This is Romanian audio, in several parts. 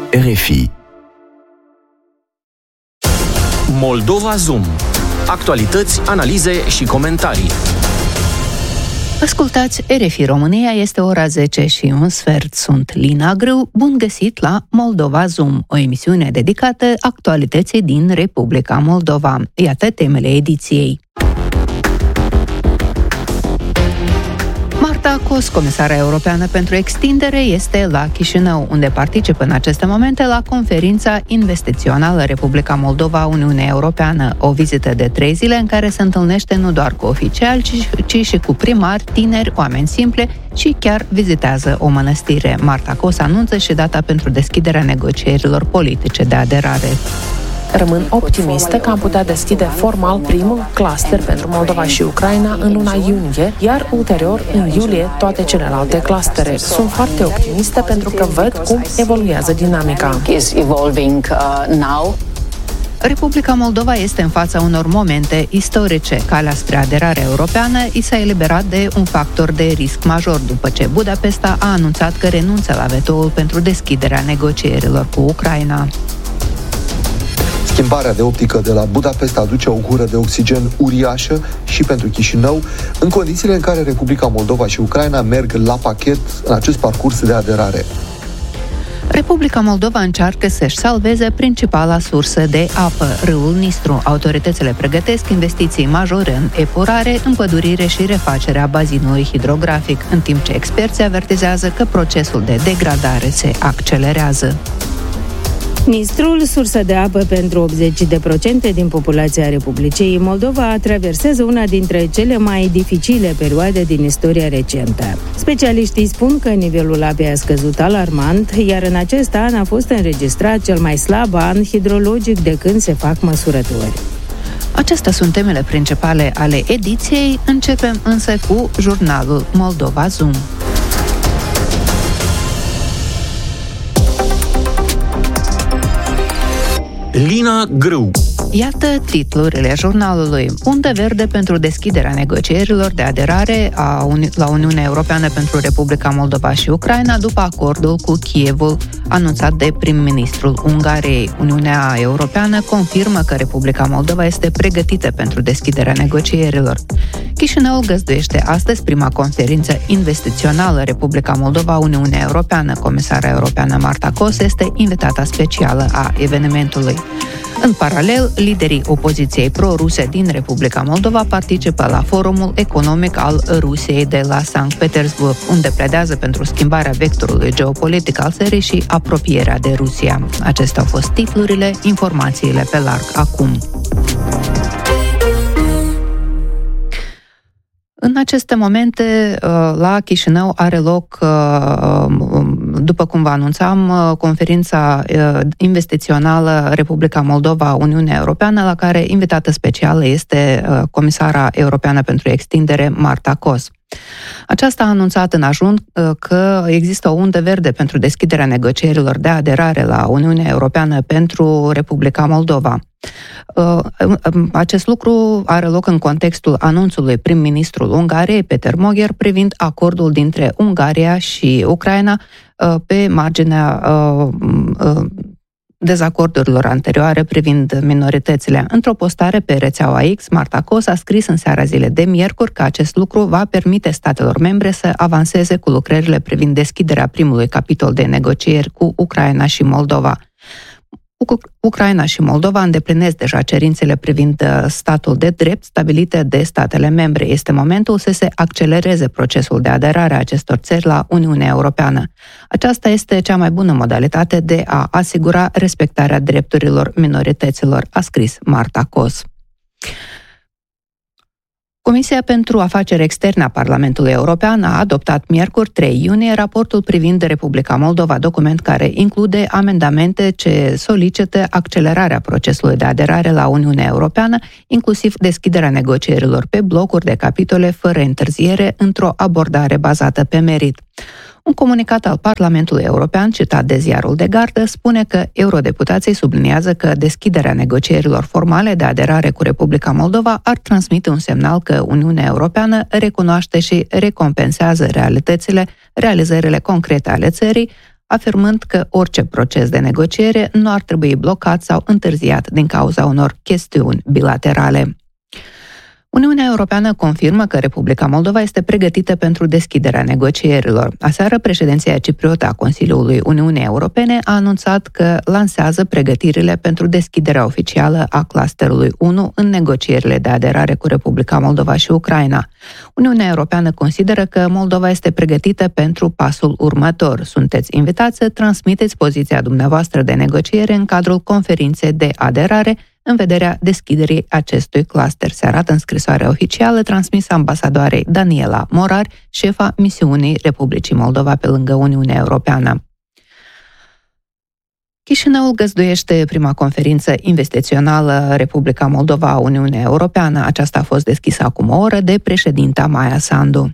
RFI. Moldova Zoom. Actualități, analize și comentarii. Ascultați RFI România, este ora 10:01. Sunt Lina Grâu. Bun găsit la Moldova Zoom, o emisiune dedicată actualității din Republica Moldova. Iată temele ediției. Marta Cos, comisara europeană pentru extindere, este la Chișinău, unde participă în aceste momente la conferința investițională Republica Moldova-Uniunea Europeană, o vizită de 3 zile în care se întâlnește nu doar cu oficiali, ci și cu primari, tineri, oameni simple și chiar vizitează o mănăstire. Marta Cos anunță și data pentru deschiderea negocierilor politice de aderare. Rămân optimistă că am putea deschide formal primul cluster pentru Moldova și Ucraina în luna iunie, iar ulterior, în iulie, toate celelalte clustere. Sunt foarte optimistă pentru că văd cum evoluează dinamica. Republica Moldova este în fața unor momente istorice. Calea spre aderarea europeană i s-a eliberat de un factor de risc major, după ce Budapesta a anunțat că renunță la vetoul pentru deschiderea negocierilor cu Ucraina. Schimbarea de optică de la Budapesta aduce o gură de oxigen uriașă și pentru Chișinău, în condițiile în care Republica Moldova și Ucraina merg la pachet în acest parcurs de aderare. Republica Moldova încearcă să-și salveze principala sursă de apă, râul Nistru. Autoritățile pregătesc investiții majore în epurare, împădurire și refacerea bazinului hidrografic, în timp ce experții avertizează că procesul de degradare se accelerează. Nistrul, sursă de apă pentru 80% din populația Republicii Moldova, traversează una dintre cele mai dificile perioade din istoria recentă. Specialiștii spun că nivelul apei a scăzut alarmant, iar în acest an a fost înregistrat cel mai slab an hidrologic de când se fac măsurători. Acestea sunt temele principale ale ediției. Începem însă cu jurnalul Moldova Zoom. Lina Grâu. Iată titlurile jurnalului. Undă verde pentru deschiderea negocierilor de aderare la Uniunea Europeană pentru Republica Moldova și Ucraina după acordul cu Kievul anunțat de prim-ministrul Ungariei. Uniunea Europeană confirmă că Republica Moldova este pregătită pentru deschiderea negocierilor. Chișinăul găzduiește astăzi prima conferință investițională Republica Moldova-Uniunea Europeană. Comisara europeană Marta Cos este invitata specială a evenimentului. În paralel, liderii opoziției pro-ruse din Republica Moldova participă la Forumul Economic al Rusiei de la Sankt Petersburg, unde pledează pentru schimbarea vectorului geopolitic al țării și apropierea de Rusia. Acestea au fost titlurile, informațiile pe larg acum. În aceste momente, la Chișinău are loc, după cum vă anunțam, conferința investițională Republica Moldova-Uniunea Europeană, la care invitată specială este comisara europeană pentru extindere Marta Cos. Aceasta a anunțat în ajun că există o undă verde pentru deschiderea negocierilor de aderare la Uniunea Europeană pentru Republica Moldova. Acest lucru are loc în contextul anunțului prim-ministrul Ungariei, Peter Magyar, privind acordul dintre Ungaria și Ucraina pe marginea dezacordurilor anterioare privind minoritățile. Într-o postare pe rețeaua X, Marta Cos a scris în seara zilei de miercuri că acest lucru va permite statelor membre să avanseze cu lucrările privind deschiderea primului capitol de negocieri cu Ucraina și Moldova. Ucraina și Moldova îndeplinesc deja cerințele privind statul de drept stabilite de statele membre. Este momentul să se accelereze procesul de aderare a acestor țări la Uniunea Europeană. Aceasta este cea mai bună modalitate de a asigura respectarea drepturilor minorităților, a scris Marta Cos. Comisia pentru Afaceri Externe a Parlamentului European a adoptat miercuri 3 iunie raportul privind Republica Moldova, document care include amendamente ce solicită accelerarea procesului de aderare la Uniunea Europeană, inclusiv deschiderea negocierilor pe blocuri de capitole fără întârziere într-o abordare bazată pe merit. Un comunicat al Parlamentului European, citat de ziarul de gardă, spune că eurodeputații subliniază că deschiderea negocierilor formale de aderare cu Republica Moldova ar transmite un semnal că Uniunea Europeană recunoaște și recompensează realizările concrete ale țării, afirmând că orice proces de negociere nu ar trebui blocat sau întârziat din cauza unor chestiuni bilaterale. Uniunea Europeană confirmă că Republica Moldova este pregătită pentru deschiderea negocierilor. Aseară, președinția cipriotă a Consiliului Uniunii Europene a anunțat că lansează pregătirile pentru deschiderea oficială a clusterului 1 în negocierile de aderare cu Republica Moldova și Ucraina. Uniunea Europeană consideră că Moldova este pregătită pentru pasul următor. Sunteți invitați să transmiteți poziția dumneavoastră de negociere în cadrul conferinței de aderare în vederea deschiderii acestui cluster, se arată în scrisoarea oficială transmisă ambasadoarei Daniela Morar, șefa misiunii Republicii Moldova pe lângă Uniunea Europeană. Chișinăul găzduiește prima conferință investițională Republica Moldova-Uniunea Europeană. Aceasta a fost deschisă acum o oră de președinta Maia Sandu.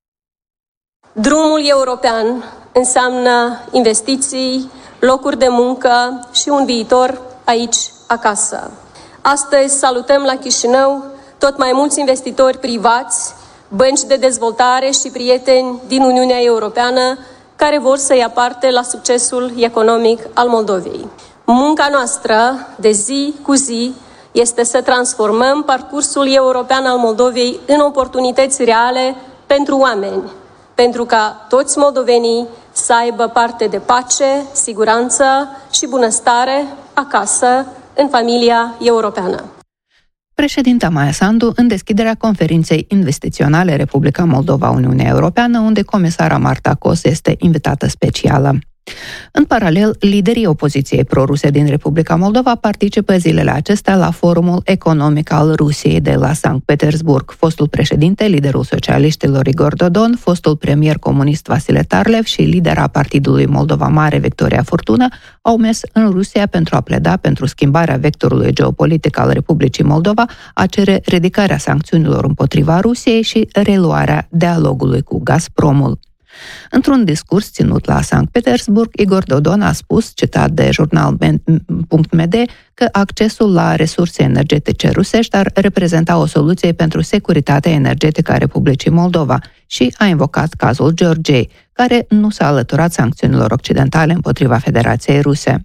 Drumul european înseamnă investiții, locuri de muncă și un viitor aici, acasă. Astăzi salutăm la Chișinău tot mai mulți investitori privați, bănci de dezvoltare și prieteni din Uniunea Europeană care vor să ia parte la succesul economic al Moldovei. Munca noastră de zi cu zi este să transformăm parcursul european al Moldovei în oportunități reale pentru oameni, pentru ca toți moldovenii să aibă parte de pace, siguranță și bunăstare acasă, în familia europeană. Președinta Maia Sandu în deschiderea conferinței investiționale Republica Moldova-Uniunea Europeană, unde comisara Marta Kos este invitată specială. În paralel, liderii opoziției proruse din Republica Moldova participă zilele acestea la Forumul Economic al Rusiei de la Sankt Petersburg. Fostul președinte, liderul socialiștilor Igor Dodon, fostul premier comunist Vasile Tarlev și lidera Partidului Moldova Mare Victoria Furtună au mers în Rusia pentru a pleda pentru schimbarea vectorului geopolitic al Republicii Moldova, a cere ridicarea sancțiunilor împotriva Rusiei și reluarea dialogului cu Gazpromul. Într-un discurs ținut la Sankt Petersburg, Igor Dodon a spus, citat de jurnal.md, că accesul la resurse energetice rusești ar reprezenta o soluție pentru securitatea energetică a Republicii Moldova și a invocat cazul Georgiei, care nu s-a alăturat sancțiunilor occidentale împotriva Federației Ruse.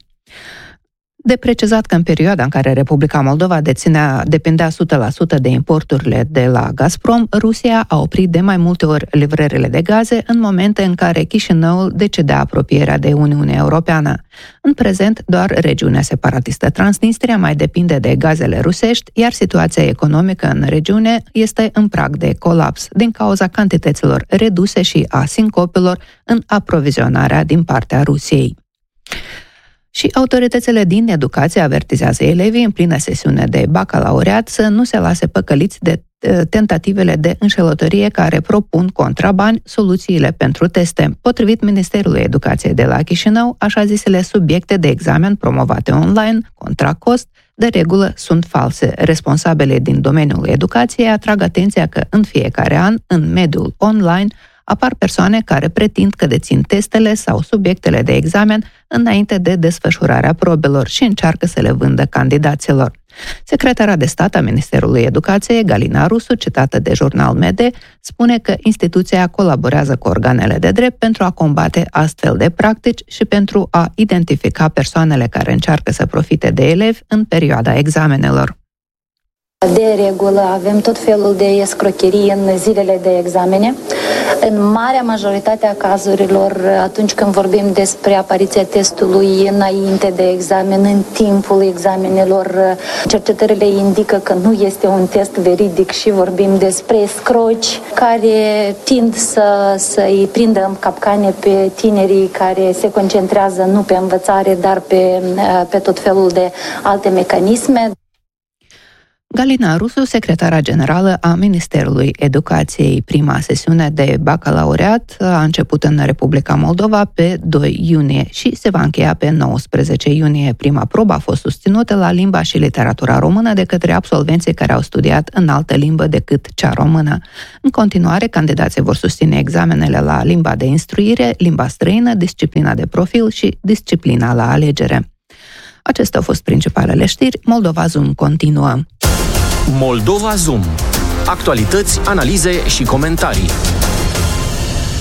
De precizat că în perioada în care Republica Moldova depindea 100% de importurile de la Gazprom, Rusia a oprit de mai multe ori livrările de gaze în momente în care Chișinăul decedea apropierea de Uniunea Europeană. În prezent, doar regiunea separatistă Transnistria mai depinde de gazele rusești, iar situația economică în regiune este în prag de colaps din cauza cantităților reduse și a sincopelor în aprovizionarea din partea Rusiei. Și autoritățile din educație avertizează elevii în plină sesiune de bacalaureat să nu se lase păcăliți de tentativele de înșelătorie care propun contra bani soluțiile pentru teste. Potrivit Ministerului Educației de la Chișinău, așa zisele subiecte de examen promovate online, contra cost, de regulă sunt false. Responsabile din domeniul educației atrag atenția că în fiecare an, în mediul online, apar persoane care pretind că dețin testele sau subiectele de examen înainte de desfășurarea probelor și încearcă să le vândă candidaților. Secretara de stat a Ministerului Educației, Galina Rusu, citată de jurnal MD, spune că instituția colaborează cu organele de drept pentru a combate astfel de practici și pentru a identifica persoanele care încearcă să profite de elevi în perioada examenelor. De regulă avem tot felul de escrocherii în zilele de examene. În marea majoritate a cazurilor, atunci când vorbim despre apariția testului înainte de examen, în timpul examenelor, cercetările indică că nu este un test veridic și vorbim despre escroci care tind să-i prindă în capcane pe tinerii care se concentrează nu pe învățare, dar pe tot felul de alte mecanisme. Galina Rusu, secretara generală a Ministerului Educației. Prima sesiune de bacalaureat a început în Republica Moldova pe 2 iunie și se va încheia pe 19 iunie. Prima probă a fost susținută la limba și literatura română de către absolvenții care au studiat în altă limbă decât cea română. În continuare, candidații vor susține examenele la limba de instruire, limba străină, disciplina de profil și disciplina la alegere. Acestea au fost principalele știri. Moldova Zoom continuă. Moldova Zoom. Actualități, analize și comentarii.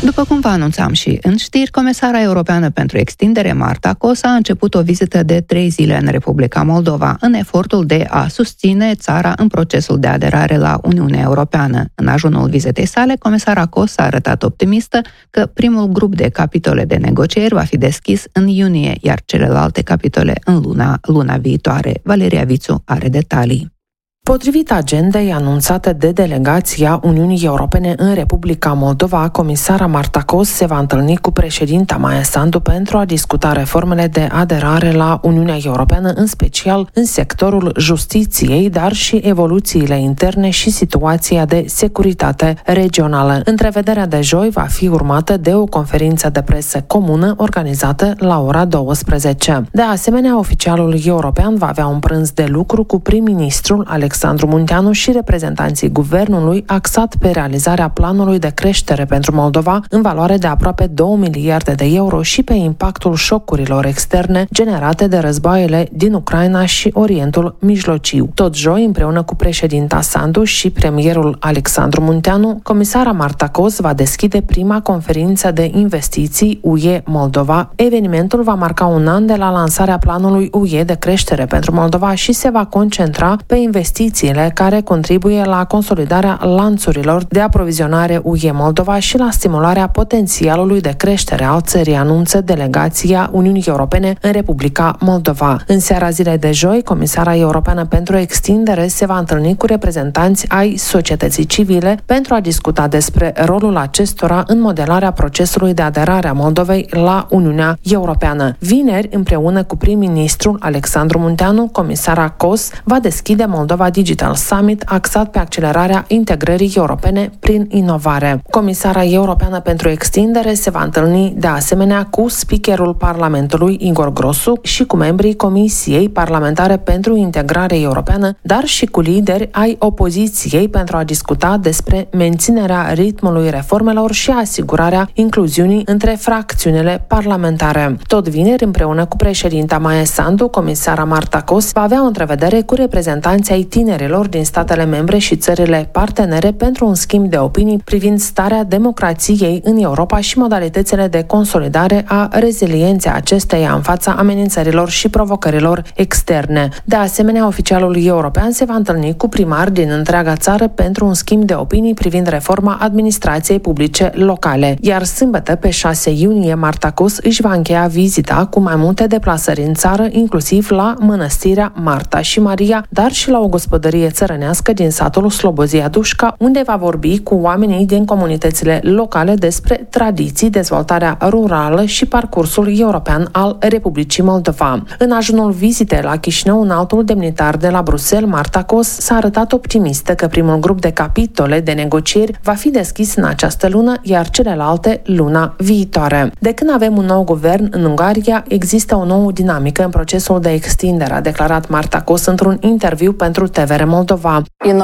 După cum vă anunțam și în știri, Comisara Europeană pentru Extindere, Marta Kos, a început o vizită de 3 zile în Republica Moldova, în efortul de a susține țara în procesul de aderare la Uniunea Europeană. În ajunul vizitei sale, Comisara Kos a arătat optimistă că primul grup de capitole de negocieri va fi deschis în iunie, iar celelalte capitole în luna viitoare. Valeria Vițu are detalii. Potrivit agendei anunțate de delegația Uniunii Europene în Republica Moldova, comisara Marta Kos se va întâlni cu președinta Maia Sandu pentru a discuta reformele de aderare la Uniunea Europeană, în special în sectorul justiției, dar și evoluțiile interne și situația de securitate regională. Întrevederea de joi va fi urmată de o conferință de presă comună organizată la ora 12. De asemenea, oficialul european va avea un prânz de lucru cu prim-ministrul Alexandru Munteanu și reprezentanții guvernului, axat pe realizarea planului de creștere pentru Moldova în valoare de aproape 2 miliarde de euro și pe impactul șocurilor externe generate de războaiele din Ucraina și Orientul Mijlociu. Tot joi, împreună cu președinta Sandu și premierul Alexandru Munteanu, comisara Marta Kos va deschide prima conferință de investiții UE Moldova. Evenimentul va marca un an de la lansarea planului UE de creștere pentru Moldova și se va concentra pe investițiile care contribuie la consolidarea lanțurilor de aprovizionare UE Moldova și la stimularea potențialului de creștere al țării, anunță delegația Uniunii Europene în Republica Moldova. În seara zilei de joi, Comisara Europeană pentru Extindere se va întâlni cu reprezentanți ai societății civile pentru a discuta despre rolul acestora în modelarea procesului de aderare a Moldovei la Uniunea Europeană. Vineri, împreună cu prim-ministrul Alexandru Munteanu, comisara Kos va deschide Moldova Digital Summit, axat pe accelerarea integrării europene prin inovare. Comisara Europeană pentru Extindere se va întâlni de asemenea cu speakerul Parlamentului Igor Grosu și cu membrii Comisiei Parlamentare pentru Integrare Europeană, dar și cu lideri ai opoziției pentru a discuta despre menținerea ritmului reformelor și asigurarea incluziunii între fracțiunile parlamentare. Tot vineri, împreună cu președinta Maia Sandu, comisara Marta Kos va avea o întrevedere cu reprezentanții ai tinerilor din statele membre și țările partenere pentru un schimb de opinii privind starea democrației în Europa și modalitățile de consolidare a rezilienței acesteia în fața amenințărilor și provocărilor externe. De asemenea, oficialul european se va întâlni cu primari din întreaga țară pentru un schimb de opinii privind reforma administrației publice locale. Iar sâmbătă, pe 6 iunie, Marta Kos își va încheia vizita cu mai multe deplasări în țară, inclusiv la Mănăstirea Marta și Maria, dar și la o gospodărie țărănească din satul Slobozia Dușca, unde va vorbi cu oamenii din comunitățile locale despre tradiții, dezvoltarea rurală și parcursul european al Republicii Moldova. În ajunul vizitei la Chișinău, un altul demnitar de la Bruxelles, Marta Kos, s-a arătat optimistă că primul grup de capitole de negocieri va fi deschis în această lună, iar celelalte luna viitoare. De când avem un nou guvern în Ungaria, există o nouă dinamică în procesul de extindere, a declarat Marta Kos într-un interviu pentru TVR Moldova.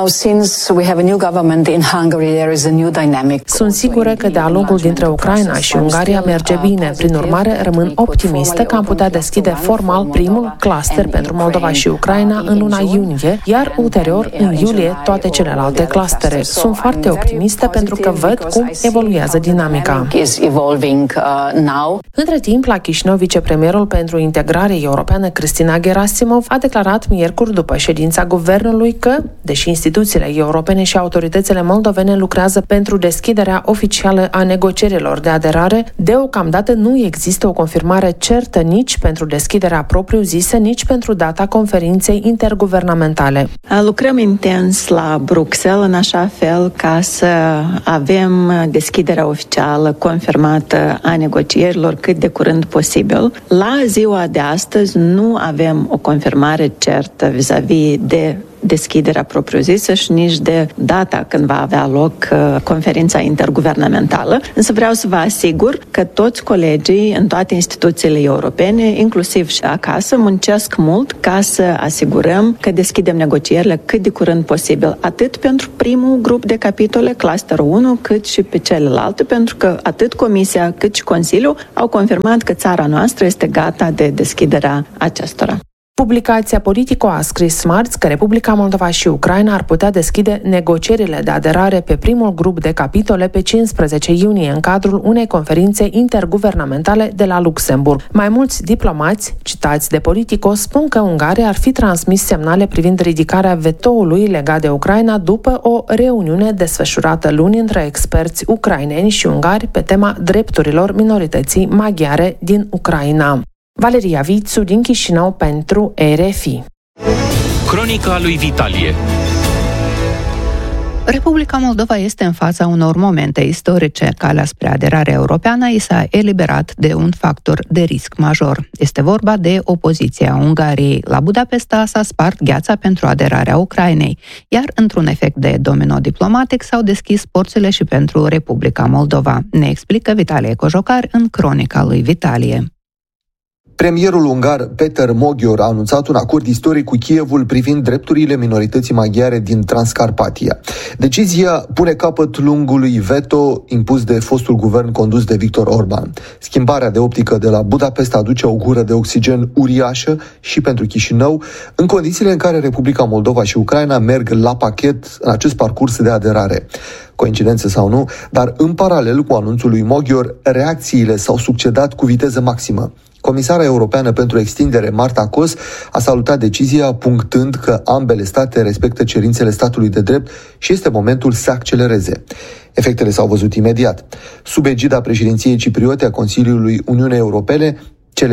Sunt sigură că dialogul dintre Ucraina și Ungaria merge bine. Prin urmare, rămân optimistă că am putea deschide formal primul cluster pentru Moldova și Ucraina în luna iunie, iar ulterior, în iulie, toate celelalte clustere. Sunt foarte optimistă pentru că văd cum evoluează dinamica. Între timp, la Chișinău, vicepremierul pentru integrare europeană Cristina Gerasimov a declarat miercuri după ședința guvernului că, deși instituțiile europene și autoritățile moldovene lucrează pentru deschiderea oficială a negocierilor de aderare, deocamdată nu există o confirmare certă nici pentru deschiderea propriu-zisă, nici pentru data conferinței interguvernamentale. Lucrăm intens la Bruxelles în așa fel ca să avem deschiderea oficială confirmată a negocierilor cât de curând posibil. La ziua de astăzi nu avem o confirmare certă vis-a-vis de deschiderea propriu-zisă și nici de data când va avea loc conferința interguvernamentală. Însă vreau să vă asigur că toți colegii în toate instituțiile europene, inclusiv și acasă, muncesc mult ca să asigurăm că deschidem negocierile cât de curând posibil, atât pentru primul grup de capitole, clusterul 1, cât și pe celelalte, pentru că atât Comisia cât și Consiliul au confirmat că țara noastră este gata de deschiderea acestora. Publicația Politico a scris marți că Republica Moldova și Ucraina ar putea deschide negocierile de aderare pe primul grup de capitole pe 15 iunie în cadrul unei conferințe interguvernamentale de la Luxemburg. Mai mulți diplomați, citați de Politico, spun că Ungaria ar fi transmis semnale privind ridicarea vetoului legat de Ucraina după o reuniune desfășurată luni între experți ucraineni și ungari pe tema drepturilor minorității maghiare din Ucraina. Valeria Vițu din Chișinău pentru RFI. Cronica lui Vitalie. Republica Moldova este în fața unor momente istorice. Calea spre aderarea europeană i s-a eliberat de un factor de risc major. Este vorba de opoziția Ungariei. La Budapesta s-a spart gheața pentru aderarea Ucrainei, iar într-un efect de domino diplomatic s-au deschis porțile și pentru Republica Moldova. Ne explică Vitalie Cojocar în Cronica lui Vitalie. Premierul ungar Peter Magyar a anunțat un acord istoric cu Kievul privind drepturile minorității maghiare din Transcarpatia. Decizia pune capăt lungului veto impus de fostul guvern condus de Viktor Orban. Schimbarea de optică de la Budapesta aduce o gură de oxigen uriașă și pentru Chișinău, în condițiile în care Republica Moldova și Ucraina merg la pachet în acest parcurs de aderare. Coincidență sau nu, dar în paralel cu anunțul lui Magyar, reacțiile s-au succedat cu viteză maximă. Comisara Europeană pentru Extindere, Marta Kos, a salutat decizia, punctând că ambele state respectă cerințele statului de drept și este momentul să accelereze. Efectele s-au văzut imediat. Sub egida președinției cipriote a Consiliului Uniunii Europene, cele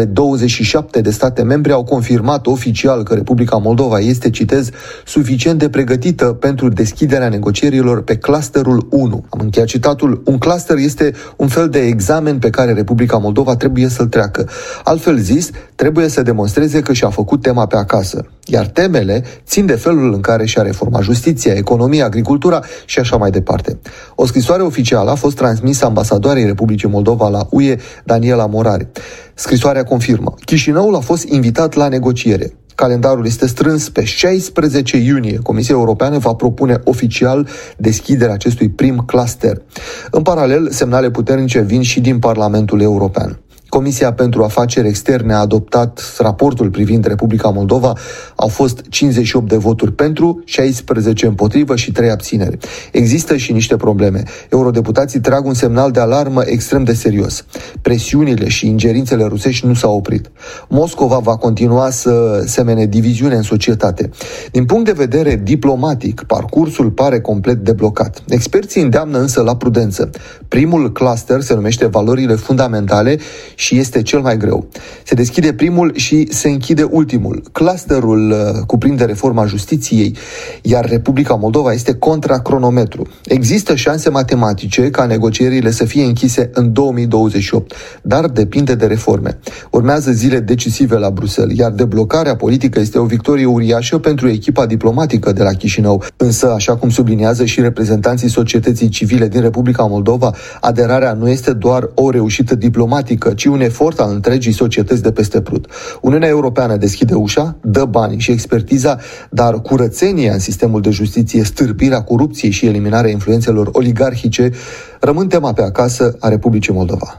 27 de state membre au confirmat oficial că Republica Moldova este, citez, suficient de pregătită pentru deschiderea negocierilor pe clusterul 1. Am încheiat citatul. Un cluster este un fel de examen pe care Republica Moldova trebuie să-l treacă. Altfel zis, trebuie să demonstreze că și-a făcut tema pe acasă. Iar temele țin de felul în care și-a reformat justiția, economia, agricultura și așa mai departe. O scrisoare oficială a fost transmisă ambasadoarei Republicii Moldova la UE, Daniela Morari. Scrisoarea confirmă. Chișinăul a fost invitat la negociere. Calendarul este strâns. Pe 16 iunie, Comisia Europeană va propune oficial deschiderea acestui prim cluster. În paralel, semnale puternice vin și din Parlamentul European. Comisia pentru Afaceri Externe a adoptat raportul privind Republica Moldova. Au fost 58 de voturi pentru, 16 împotrivă și 3 abțineri. Există și niște probleme. Eurodeputații trag un semnal de alarmă extrem de serios. Presiunile și ingerințele rusești nu s-au oprit. Moscova va continua să semene diviziune în societate. Din punct de vedere diplomatic, parcursul pare complet deblocat. Experții îndeamnă însă la prudență. Primul cluster se numește valorile fundamentale și este cel mai greu. Se deschide primul și se închide ultimul. Clusterul cuprinde reforma justiției, iar Republica Moldova este contra cronometru. Există șanse matematice ca negocierile să fie închise în 2028, dar depinde de reforme. Urmează zile decisive la Bruxelles, iar deblocarea politică este o victorie uriașă pentru echipa diplomatică de la Chișinău. Însă, așa cum subliniază și reprezentanții societății civile din Republica Moldova, aderarea nu este doar o reușită diplomatică, ci un efort al întregii societăți de peste Prut. Uniunea Europeană deschide ușa, dă banii și expertiza, dar curățenia în sistemul de justiție, stârpirea corupției și eliminarea influențelor oligarhice rămân tema pe acasă a Republicii Moldova.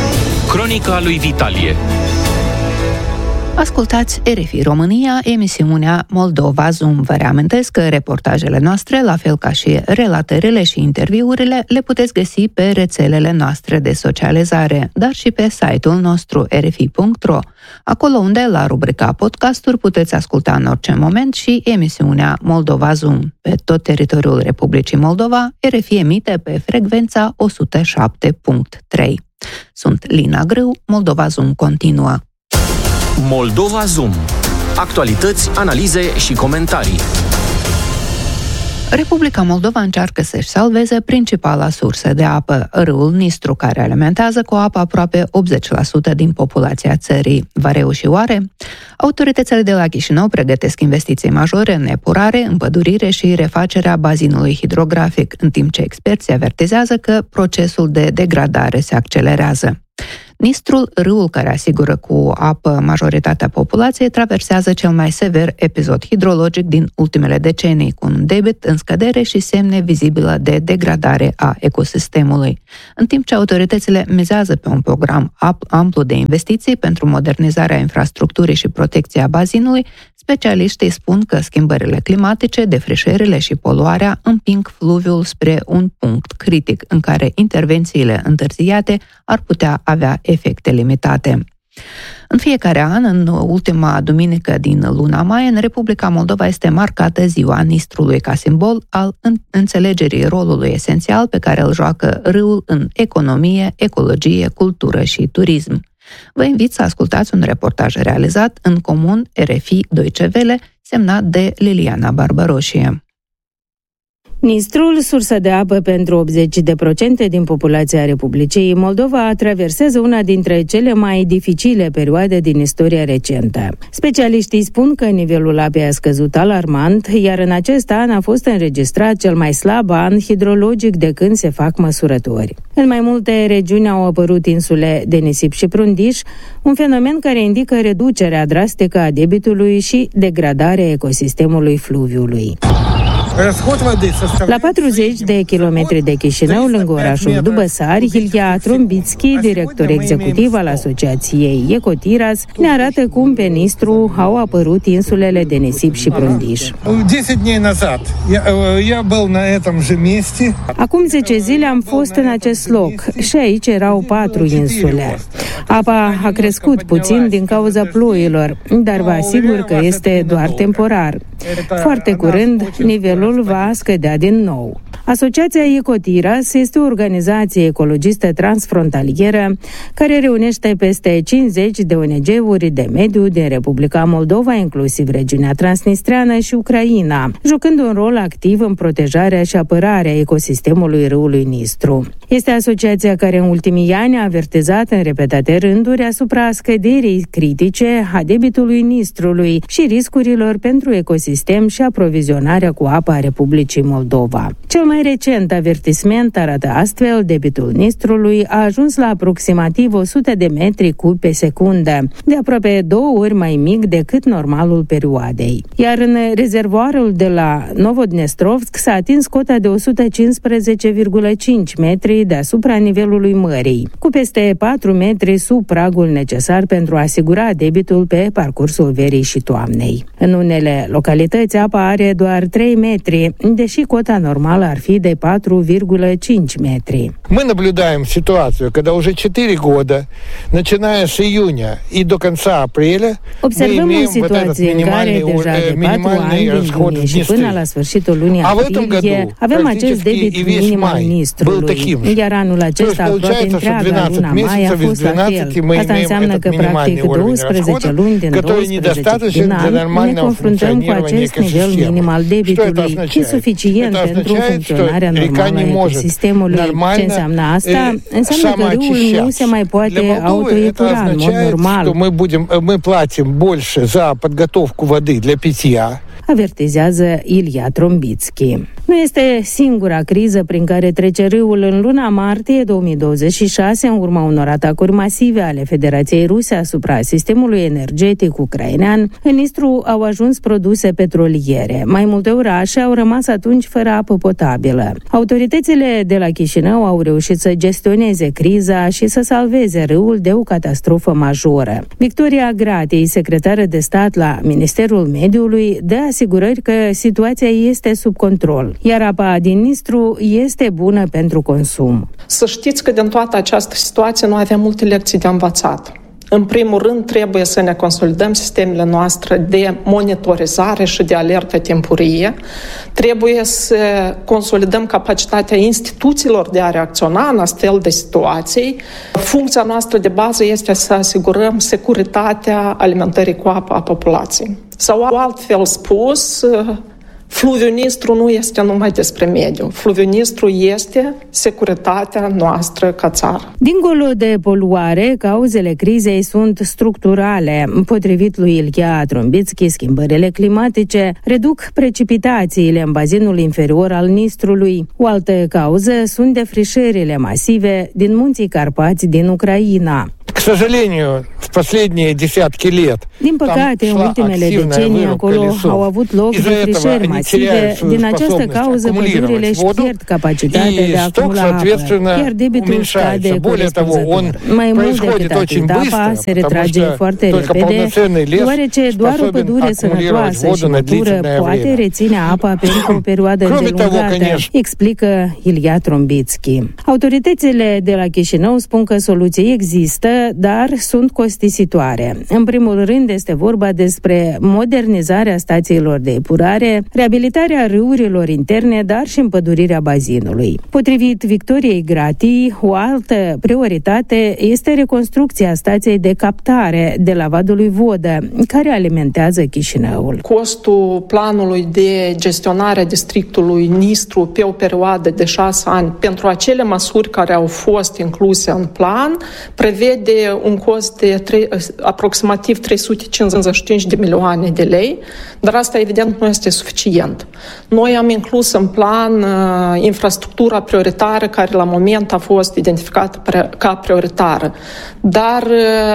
Cronica lui Vitalie. Ascultați RFI România, emisiunea Moldova Zoom. Vă reamintesc că reportajele noastre, la fel ca și relatările și interviurile, le puteți găsi pe rețelele noastre de socializare, dar și pe site-ul nostru rfi.ro, acolo unde, la rubrica podcasturi, puteți asculta în orice moment și emisiunea Moldova Zoom. Pe tot teritoriul Republicii Moldova, RFI emite pe frecvența 107.3. Sunt Lina Grâu, Moldova Zoom continuă. Moldova Zoom. Actualități, analize și comentarii. Republica Moldova încearcă să-și salveze principala sursă de apă, râul Nistru, care alimentează cu apă aproape 80% din populația țării. Va reuși oare? Autoritățile de la Chișinău pregătesc investiții majore în epurare, împădurire și refacerea bazinului hidrografic, în timp ce experții avertizează că procesul de degradare se accelerează. Nistrul, râul care asigură cu apă majoritatea populației, traversează cel mai sever episod hidrologic din ultimele decenii, cu un debit în scădere și semne vizibile de degradare a ecosistemului. În timp ce autoritățile mizează pe un program amplu de investiții pentru modernizarea infrastructurii și protecția bazinului, specialiștii spun că schimbările climatice, defrișările și poluarea împing fluviul spre un punct critic în care intervențiile întârziate ar putea avea efecte limitate. În fiecare an, în ultima duminică din luna mai, în Republica Moldova este marcată Ziua Nistrului ca simbol al înțelegerii rolului esențial pe care îl joacă râul în economie, ecologie, cultură și turism. Vă invit să ascultați un reportaj realizat în comun RFI Deutsche Welle, semnat de Liliana Barbaroșie. Nistrul, sursă de apă pentru 80% din populația Republicii Moldova, traversează una dintre cele mai dificile perioade din istoria recentă. Specialiștii spun că nivelul apei a scăzut alarmant, iar în acest an a fost înregistrat cel mai slab an hidrologic de când se fac măsurători. În mai multe regiuni au apărut insule de nisip și prundiș, un fenomen care indică reducerea drastică a debitului și degradarea ecosistemului fluviului. La 40 de kilometri de Chișinău, lângă orașul Dubăsari, Ilia Trombitski, director executiv al asociației Ecotiras, ne arată cum pe Nistru au apărut insulele de nisip și prundiș. Acum 10 zile am fost în acest loc și aici erau 4 insule. Apa a crescut puțin din cauza ploilor, dar vă asigur că este doar temporar. Foarte curând, nivelul va scădea din nou. Asociația Ecotiras este o organizație ecologistă transfrontalieră care reunește peste 50 de ONG-uri de mediu din Republica Moldova, inclusiv regiunea Transnistreană și Ucraina, jucând un rol activ în protejarea și apărarea ecosistemului râului Nistru. Este asociația care în ultimii ani a avertizat în repetate rânduri asupra scăderii critice a debitului Nistrului și riscurilor pentru ecosistem și aprovizionarea cu apă a Republicii Moldova. Cel mai recent avertisment arată astfel: debitul Nistrului a ajuns la aproximativ 100 de metri cubi pe secundă, de aproape 2 ori mai mic decât normalul perioadei. Iar în rezervoarul de la Novodnestrovsk s-a atins cota de 115,5 metri deasupra nivelului mării, cu peste 4 metri sub pragul necesar pentru a asigura debitul pe parcursul verii și toamnei. În unele localități apa are doar 3 metri, deși cota normală ar fi de 4,5 metri. Мы наблюдаем ситуацию, когда уже 4 года, начиная с июня и до конца апреля, observăm o situație în care deja de 4 ani, din iunie și până la sfârșitul lunii aprilie, avem acest debit minim al Nistrului, iar anul acesta, aproape întreaga luna mai, a fost la fel. Asta înseamnă că, practic, 12 luni din 12 din an ne confruntăm cu acest nivel minim al debitului, insuficient pentru funcționarea normală a ecosistemului. Ce înseamnă asta? Înseamnă că râul nu se mai poate autoepura în mod normal. Мы платим больше за подготовку воды для питья. Avertizează Ilia Trombitski. Nu este singura criză prin care trece râul. În luna martie 2026, în urma unor atacuri masive ale Federației Ruse asupra sistemului energetic ucrainean, în Nistru au ajuns produse petroliere. Mai multe orașe au rămas atunci fără apă potabilă. Autoritățile de la Chișinău au reușit să gestioneze criza și să salveze râul de o catastrofă majoră. Victoria Grati, secretară de stat la Ministerul Mediului, dă asigurări că situația este sub control, iar apa din Nistru este bună pentru consum. Să știți că din toată această situație noi avem multe lecții de învățat. În primul rând, trebuie să ne consolidăm sistemele noastre de monitorizare și de alertă timpurie. Trebuie să consolidăm capacitatea instituțiilor de a reacționa în astfel de situații. Funcția noastră de bază este să asigurăm securitatea alimentării cu apă a populației. Sau altfel spus, fluviul Nistru nu este numai despre mediu. Fluviul Nistru este securitatea noastră ca țară. Dincolo de poluare, cauzele crizei sunt structurale. Potrivit lui Ilia Trombitski, schimbările climatice reduc precipitațiile în bazinul inferior al Nistrului. O altă cauză sunt defrișările masive din munții Carpați din Ucraina. К sожалению, в последние десятки лет. Din păcate, în ultimele decenii acolo au avut loc defrișări masive. Din această cauză, pădurile își pierd capacitatea de a acumula apă, iar debitul scade corespunzător. Mai mult decât atât, apa se retrage foarte repede, deoarece doar o pădure sănătoasă și matură poate reține apa pentru o perioadă îndelungată, explică Ilia Trombitski. Autoritățile de la Chișinău spun că soluții există, dar sunt costisitoare. În primul rând este vorba despre modernizarea stațiilor de epurare, reabilitarea râurilor interne, dar și împădurirea bazinului. Potrivit Victoriei Gratii, o altă prioritate este reconstrucția stației de captare de la Vadul lui Vodă, care alimentează Chișinăul. Costul planului de gestionare a districtului Nistru pe o perioadă de 6 ani pentru acele măsuri care au fost incluse în plan prevede un cost de aproximativ 355 de milioane de lei, dar asta evident nu este suficient. Noi am inclus în plan infrastructura prioritară care la moment a fost identificată ca prioritară. Dar,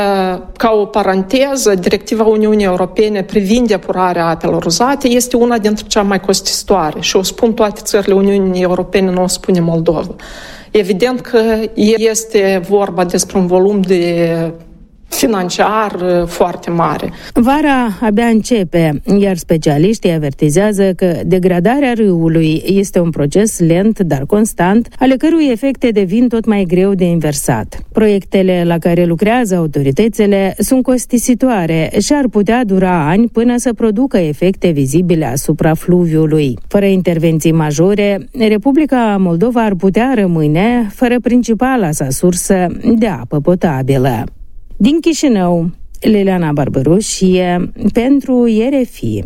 ca o paranteză, directiva Uniunii Europene privind epurarea apelor uzate este una dintre cea mai costisitoare și o spun toate țările Uniunii Europene, nu o spune Moldova. Evident că este vorba despre un volum de financiar foarte mare. Vara abia începe, iar specialiștii avertizează că degradarea râului este un proces lent, dar constant, ale cărui efecte devin tot mai greu de inversat. Proiectele la care lucrează autoritățile sunt costisitoare și ar putea dura ani până să producă efecte vizibile asupra fluviului. Fără intervenții majore, Republica Moldova ar putea rămâne fără principala sa sursă de apă potabilă. Din Chișinău, Liliana Barbărușie, pentru RFI.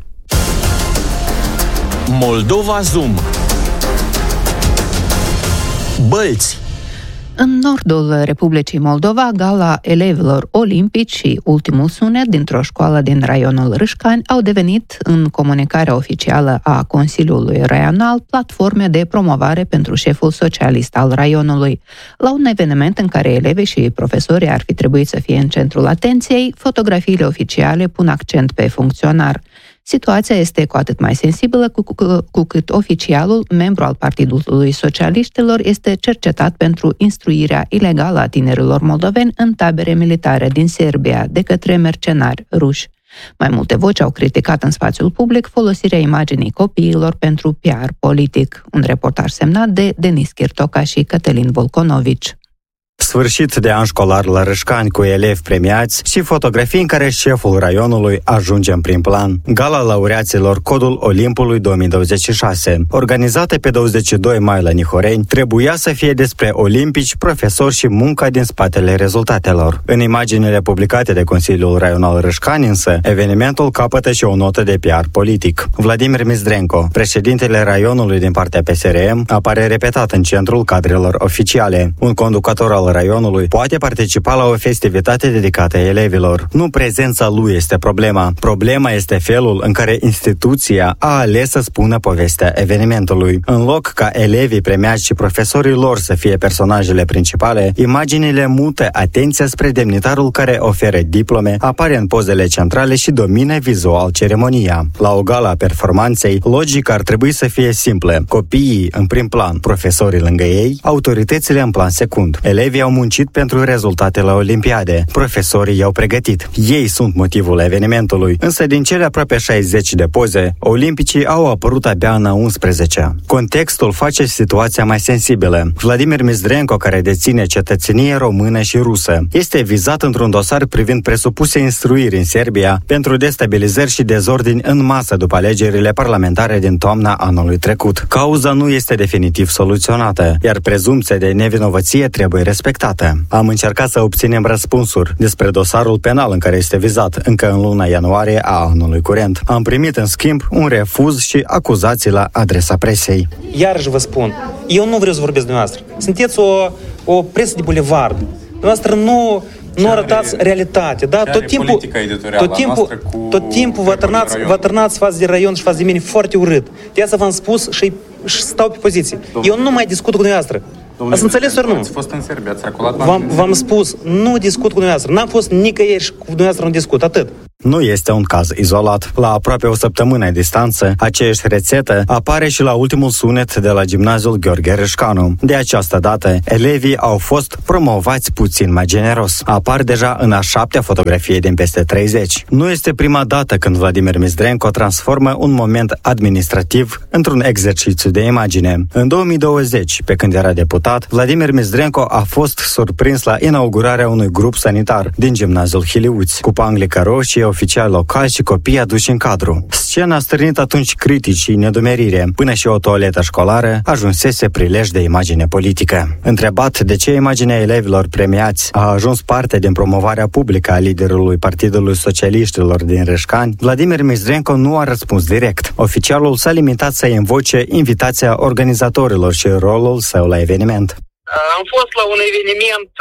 Moldova Zoom. Bălți. În nordul Republicii Moldova, gala elevilor olimpici și ultimul sunet dintr-o școală din raionul Râșcani au devenit, în comunicarea oficială a Consiliului Raional, platforme de promovare pentru șeful socialist al raionului. La un eveniment în care elevii și profesorii ar fi trebuit să fie în centrul atenției, fotografiile oficiale pun accent pe funcționar. Situația este cu atât mai sensibilă cu cât oficialul, membru al Partidului Socialiștilor, este cercetat pentru instruirea ilegală a tinerilor moldoveni în tabere militare din Serbia de către mercenari ruși. Mai multe voci au criticat în spațiul public folosirea imaginii copiilor pentru PR politic. Un reportaj semnat de Denis Chirtoca și Cătălin Volconovici. Sfârșit de an școlar la Râșcani cu elevi premiați și fotografii în care șeful raionului ajunge în prim plan. Gala laureaților Codul Olimpului 2026, organizată pe 22 mai la Nihoreni, trebuia să fie despre olimpici, profesori și munca din spatele rezultatelor. În imaginile publicate de Consiliul Raional Râșcani însă, evenimentul capătă și o notă de PR politic. Vladimir Mizdrenko, președintele raionului din partea PSRM, apare repetat în centrul cadrelor oficiale. Un conducător al raionului poate participa la o festivitate dedicată elevilor. Nu prezența lui este problema. Problema este felul în care instituția a ales să spună povestea evenimentului. În loc ca elevii premiați și profesorii lor să fie personajele principale, imaginile mută atenția spre demnitarul care oferă diplome, apare în pozele centrale și domină vizual ceremonia. La o gală a performanței, logica ar trebui să fie simplă. Copiii în prim plan, profesorii lângă ei, autoritățile în plan secund. Elevii au muncit pentru rezultate la Olimpiade. Profesorii i-au pregătit. Ei sunt motivul evenimentului. Însă din cele aproape 60 de poze, olimpicii au apărut abia în a 11-a. Contextul face situația mai sensibilă. Vladimir Mizdrenko, care deține cetățenie română și rusă, este vizat într-un dosar privind presupuse instruiri în Serbia pentru destabilizări și dezordini în masă după alegerile parlamentare din toamna anului trecut. Cauza nu este definitiv soluționată, iar prezumția de nevinovăție trebuie respectată. Am încercat să obținem răspunsuri despre dosarul penal în care este vizat încă în luna ianuarie a anului curent. Am primit în schimb un refuz și acuzații la adresa presei. Iarăși vă spun, eu nu vreau să vorbesc de dumneavoastră. Sunteți o presă de bulevard. Dumneavoastră nu arătați realitate, da? Tot timpul vă târnați față de raion și față de mine foarte urât. De asta v-am spus și stau pe poziție. Eu nu mai discut cu dumneavoastră. Ați înțeles ori nu? Ați fost în Serbia, ați circulat V-am spus, nu discut cu dumneavoastră. N-am fost nicăieri și cu dumneavoastră nu discut, atât. Nu este un caz izolat. La aproape o săptămână distanță, aceeași rețetă apare și la ultimul sunet de la gimnaziul Gheorghe Râșcanu. De această dată, elevii au fost promovați puțin mai generos. Apar deja în a 7-a fotografie din peste 30. Nu este prima dată când Vladimir Mizdrenko transformă un moment administrativ într-un exercițiu de imagine. În 2020, pe când era deputat, Vladimir Mizdrenko a fost surprins la inaugurarea unui grup sanitar din gimnaziul Hiliuți, cu panglică roșie, oficiali locali și copii aduși în cadru. Scena a stârnit atunci critici și nedumerire, până și o toaletă școlară ajunsese prilej de imagine politică. Întrebat de ce imaginea elevilor premiați a ajuns parte din promovarea publică a liderului Partidului Socialiștilor din Râșcani, Vladimir Mizdrenko nu a răspuns direct. Oficialul s-a limitat să invoce invitația organizatorilor și rolul său la eveniment. Am fost la un eveniment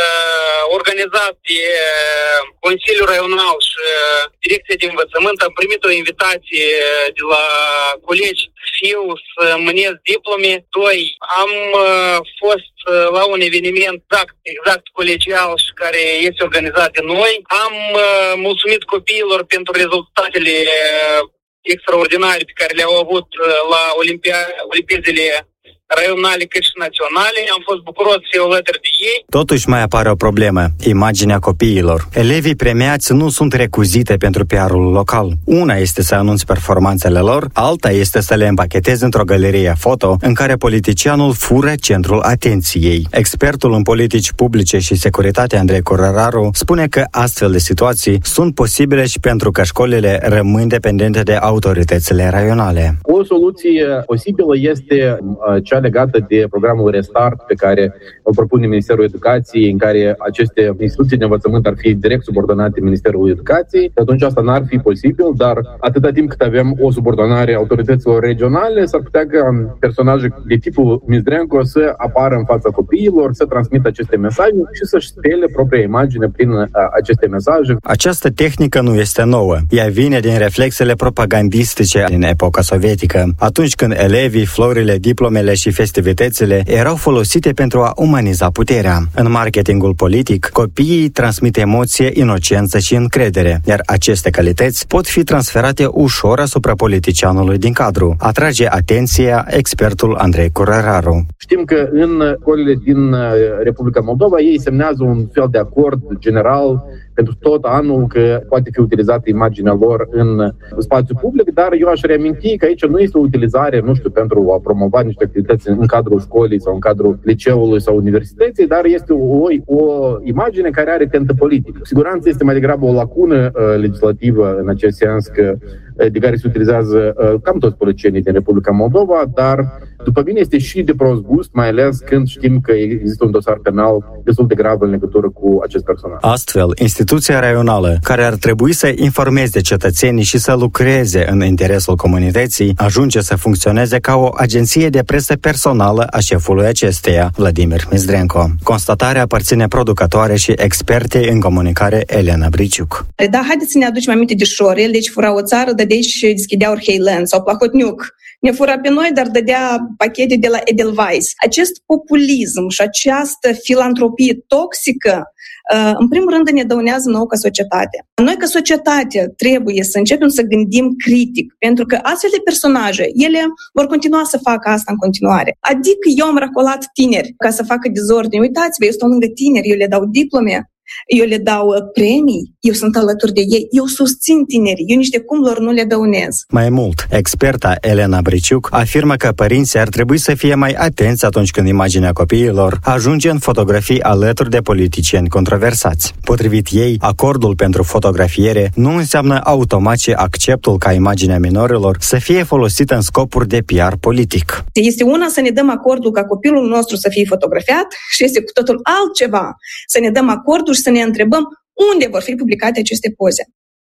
organizat de Consiliul Raional și Direcția de Învățământ. Am primit o invitație de la colegi fiu să mânez diplome. 2. Am fost la un eveniment exact colegial și care este organizat de noi. Am mulțumit copiilor pentru rezultatele extraordinare pe care le-au avut la Olimpiadele raionale cât și naționale. Am fost bucuros să fiu alături de ei. Totuși mai apare o problemă, imaginea copiilor. Elevii premiați nu sunt recuzite pentru PR-ul local. Una este să anunți performanțele lor, alta este să le împachetezi într-o galerie foto în care politicianul fură centrul atenției. Expertul în politici publice și securitate Andrei Curăraru spune că astfel de situații sunt posibile și pentru că școlile rămân dependente de autoritățile raionale. O soluție posibilă este cea legată de programul Restart pe care o propune Ministerul Educației, în care aceste instituții de învățământ ar fi direct subordonate Ministerului Educației. Atunci asta n-ar fi posibil, dar atâta timp cât avem o subordonare a autorităților regionale, s-ar putea ca personaje de tipul Mizdrenko să apară în fața copiilor, să transmită aceste mesaje și să-și stele propria imagine prin aceste mesaje. Această tehnică nu este nouă. Ea vine din reflexele propagandistice din epoca sovietică, atunci când elevii, florile, diplomele și festivitățile erau folosite pentru a umaniza puterea. În marketingul politic, copiii transmit emoție, inocență și încredere, iar aceste calități pot fi transferate ușor asupra politicianului din cadru. Atrage atenția expertul Andrei Curăraru. Știm că în școlile din Republica Moldova ei semnează un fel de acord general pentru tot anul că poate fi utilizată imaginea lor în spațiu public, dar eu aș reaminti că aici nu este o utilizare, pentru a promova niște activități în cadrul școlii sau în cadrul liceului sau universității, dar este o imagine care are tentă politică. Cu siguranță este mai degrabă o lacună legislativă în acest sens de care se utilizează cam toți politicienii din Republica Moldova, dar după mine este și de prost gust, mai ales când știm că există un dosar penal destul de grav în legătură cu acest personaj. Astfel, instituția raională, care ar trebui să informeze cetățenii și să lucreze în interesul comunității, ajunge să funcționeze ca o agenție de presă personală a șefului acesteia, Vladimir Mizdrenko. Constatarea aparține producătoare și expertei în comunicare Elena Briciuc. Da, haideți să ne aducem aminte de Șorel, deci fura o țară, dădea și deschidea Orheilen sau Plahotniuc. Ne fura pe noi, dar dădea pachete de la Edelweiss. Acest populism și această filantropie toxică, în primul rând, ne dăunează nouă ca societate. Noi, ca societate, trebuie să începem să gândim critic, pentru că astfel de personaje, ele vor continua să facă asta în continuare. Adică eu am racolat tineri ca să facă dezordine. Uitați-vă, eu stau lângă tineri, eu le dau diplome, eu le dau premii, eu sunt alături de ei, eu susțin tinerii, eu nici de cum lor nu le dăunez. Mai mult, experta Elena Briciuc afirmă că părinții ar trebui să fie mai atenți atunci când imaginea copiilor ajunge în fotografii alături de politicieni controversați. Potrivit ei, acordul pentru fotografiere nu înseamnă automat și acceptul ca imaginea minorilor să fie folosită în scopuri de PR politic. Este una să ne dăm acordul ca copilul nostru să fie fotografiat și este cu totul altceva să ne dăm acordul și să ne întrebăm unde vor fi publicate aceste poze.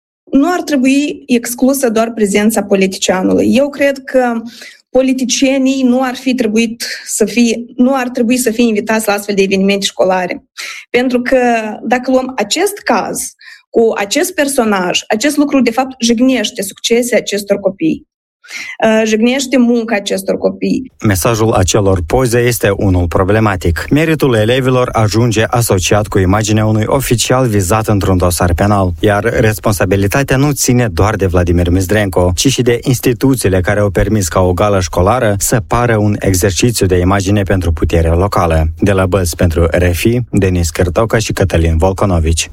Nu ar trebui exclusă doar prezența politicianului. Eu cred că politicienii nu ar trebui să fie invitați la astfel de evenimente școlare. Pentru că dacă luăm acest caz cu acest personaj, acest lucru de fapt jignește succesul acestor copii. jignește munca acestor copii. Mesajul acelor poze este unul problematic. Meritul elevilor ajunge asociat cu imaginea unui oficial vizat într-un dosar penal, iar responsabilitatea nu ține doar de Vladimir Mizdrenko, ci și de instituțiile care au permis ca o gală școlară să pară un exercițiu de imagine pentru puterea locală. De la Bălți pentru RFI, Denis Cârtoca și Cătălin Volconovici.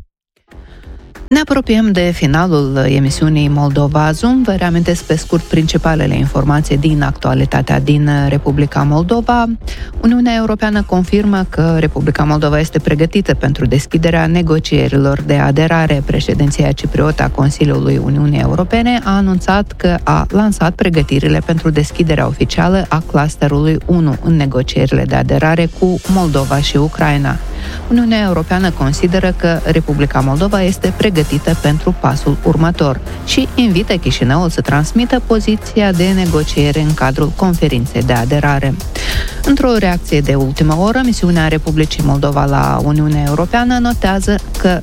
Ne apropiem de finalul emisiunii Moldova Zoom. Vă reamintesc pe scurt principalele informații din actualitatea din Republica Moldova. Uniunea Europeană confirmă că Republica Moldova este pregătită pentru deschiderea negocierilor de aderare. Președinția cipriotă a Consiliului Uniunii Europene a anunțat că a lansat pregătirile pentru deschiderea oficială a clusterului 1 în negocierile de aderare cu Moldova și Ucraina. Uniunea Europeană consideră că Republica Moldova este pregătită pentru pasul următor și invită Chișinăul să transmită poziția de negociere în cadrul conferinței de aderare. Într-o reacție de ultimă oră, misiunea Republicii Moldova la Uniunea Europeană notează că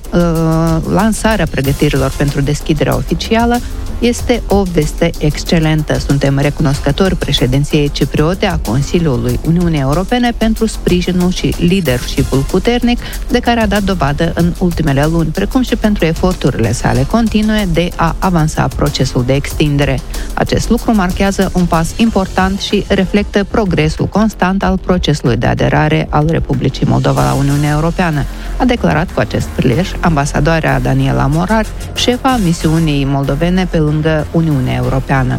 lansarea pregătirilor pentru deschiderea oficială este o veste excelentă. Suntem recunoscători președinției cipriote a Consiliului Uniunii Europene pentru sprijinul și leadership-ul puternic de care a dat dovadă în ultimele luni, precum și pentru eforturile sale continue de a avansa procesul de extindere. Acest lucru marchează un pas important și reflectă progresul constant al procesului de aderare al Republicii Moldova la Uniunea Europeană, a declarat cu acest prilej ambasadoarea Daniela Morar, șefa misiunii moldovene pe lângă Uniunea Europeană.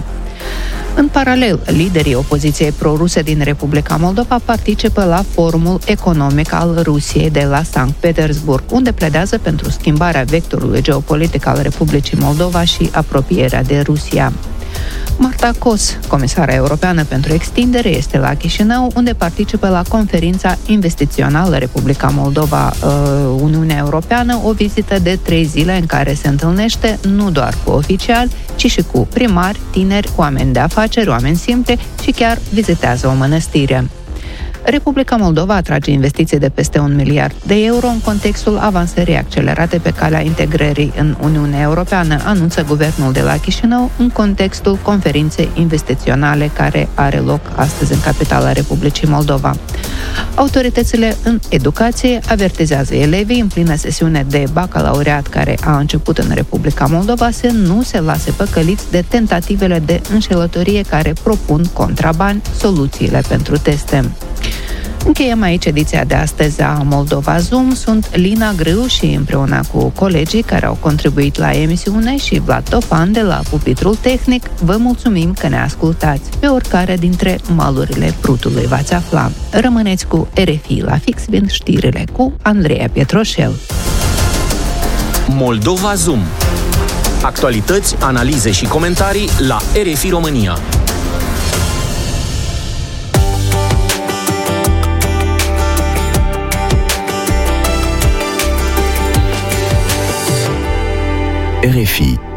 În paralel, liderii opoziției proruse din Republica Moldova participă la forumul economic al Rusiei de la Sankt Petersburg, unde pledează pentru schimbarea vectorului geopolitic al Republicii Moldova și apropierea de Rusia. Marta Kos, comisara europeană pentru extindere, este la Chișinău, unde participă la conferința investițională Republica Moldova-Uniunea Europeană, o vizită de 3 zile în care se întâlnește nu doar cu oficiali, ci și cu primari, tineri, oameni de afaceri, oameni simpli și chiar vizitează o mănăstire. Republica Moldova atrage investiții de peste 1 miliard de euro în contextul avansării accelerate pe calea integrării în Uniunea Europeană, anunță guvernul de la Chișinău în contextul conferinței investiționale care are loc astăzi în capitala Republicii Moldova. Autoritățile în educație avertizează elevii în plină sesiune de bacalaureat care a început în Republica Moldova să nu se lase păcăliți de tentativele de înșelătorie care propun contrabani soluțiile pentru teste. Încheiem aici ediția de astăzi a Moldova Zoom. Sunt Lina Grâu și împreună cu colegii care au contribuit la emisiune și Vlad Tofan de la pupitrul tehnic, vă mulțumim că ne ascultați. Pe oricare dintre malurile Prutului v-ați afla. Rămâneți cu RFI la fix, vin știrile cu Andreea Pietroșel. Moldova Zoom. Actualități, analize și comentarii la RFI România. RFI